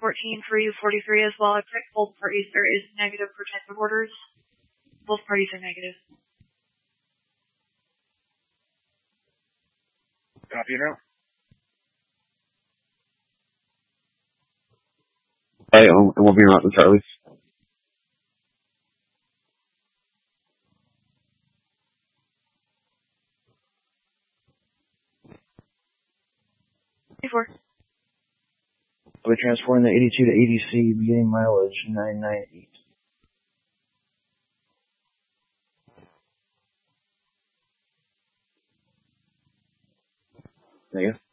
14 for U43 as well. I picked both parties. There is negative protective orders. Both parties are negative. Copy it out. Hey, it will be around the Charlie. Before. I'll be transporting the 82 to ADC, beginning mileage 998. Negative.